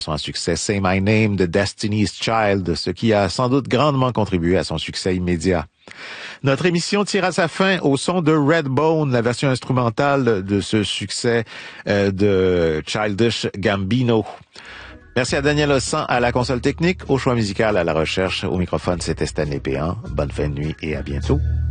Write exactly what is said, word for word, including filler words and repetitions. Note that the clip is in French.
Son succès Say My Name de Destiny's Child, ce qui a sans doute grandement contribué à son succès immédiat. Notre émission tire à sa fin au son de Redbone, la version instrumentale de ce succès euh, de Childish Gambino. Merci à Daniel Ossan à la console technique, au choix musical, à la recherche. Au microphone, c'était Stanley Péan. Bonne fin de nuit et à bientôt.